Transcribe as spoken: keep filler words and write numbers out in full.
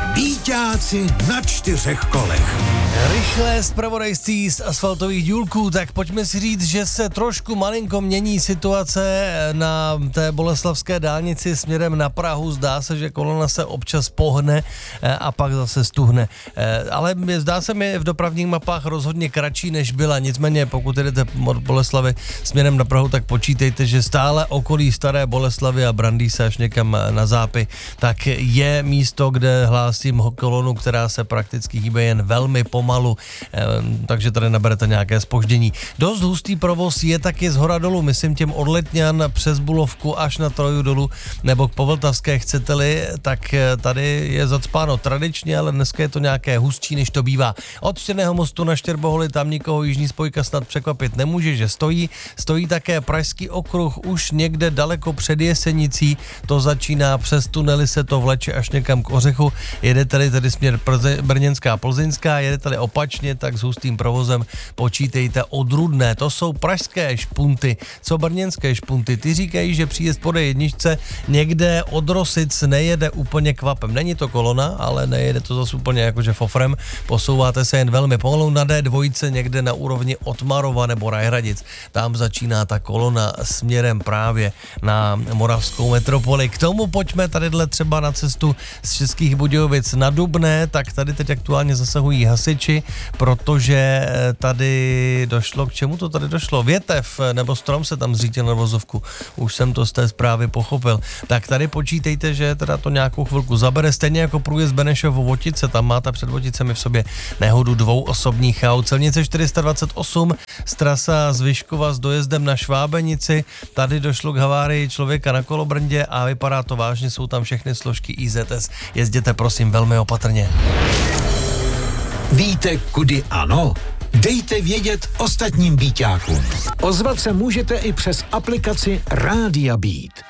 Víťáci na čtyřech kolech. Rychlé zpravodajství z asfaltových důlků, tak pojďme si říct, že se trošku malinko mění situace na té boleslavské dálnici směrem na Prahu. Zdá se, že kolona se občas pohne a pak zase stuhne. Ale zdá se mi v dopravních mapách rozhodně kratší, než byla. Nicméně, pokud jdete od Boleslavy směrem na Prahu, tak počítejte, že stále okolí Staré Boleslavy a Brandýsa až někam na Zápy, tak je místo, kde hlásím kolonu, která se prakticky hýbe jen velmi pomalu, takže tady naberete nějaké zpoždění. Dost hustý provoz je taky z hora dolů, myslím těm od Letňan přes Bulovku až na Troju dolů, nebo k Povltavské chcete-li, tak tady je zacpáno tradičně, ale dneska je to nějaké hustší, než to bývá. Od Černého mostu na Štěrboholi tam nikoho jižní spojka snad překvapit nemůže, že stojí. Stojí také Pražský okruh už někde daleko před Jesenicí, to začíná, přes tunely se to vleče až někam k Ořechu. Jedete-li tedy směr Brněnská, Plzeňská, jedete-li opačně, tak s hustým provozem počítejte od Rudné. To jsou pražské špunty. Co brněnské špunty? Ty říkají, že příjezd po D jedna někde od Rosic nejede úplně kvapem. Není to kolona, ale nejede to zase úplně jakože fofrem. Posouváte se jen velmi pomalu na D dva někde na úrovni Otmarova nebo Rajhradic. Tam začíná ta kolona směrem právě na moravskou metropoli. K tomu pojďme tadyhle třeba na cestu z Českých Budějovic na Dubné, tak tady teď aktuálně zasahují hasiči, protože tady došlo, k čemu to tady došlo? Větev nebo strom se tam zřítil na vozovku, už jsem to z té zprávy pochopil. Tak tady počítejte, že teda to nějakou chvilku zabere, stejně jako průjezd Benešov-Votice, tam máte před Voticemi v sobě nehodu dvou osobních aut. Silnice čtyři sta dvacet osm z trasa z Vyškova s dojezdem na Švábenici, tady došlo k havárii člověka na kolobrndě a vypadá to vážně, jsou tam všechny složky I Z S. Jezděte prosím velmi opatrně. Víte, kudy ano? Dejte vědět ostatním víťákům. Ozvat se můžete i přes aplikaci Rádia Beat.